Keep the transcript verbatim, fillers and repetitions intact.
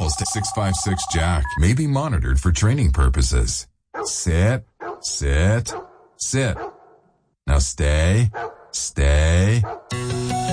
Calls to six five six Jack may be monitored for training purposes. Sit, sit, sit. Now stay, stay.